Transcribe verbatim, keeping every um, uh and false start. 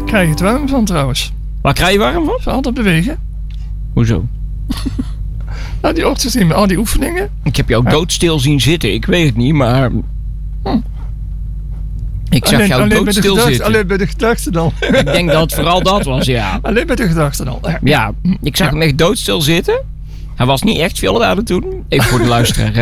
krijg je het warm van trouwens. Waar krijg je warm van? Van altijd bewegen. Hoezo? Nou, die ochtends met al die oefeningen. Ik heb jou Ja. doodstil zien zitten. Ik weet het niet, maar... Hm. Ik zag alleen, jou alleen bij de doodstil gedachte, zitten. alleen bij de gedachte dan. Ik denk dat het vooral dat was, ja. Alleen bij de gedachte dan. Ja, ik zag hem echt doodstil zitten. Hij was niet echt veel aan het doen. Even voor de luisteraar.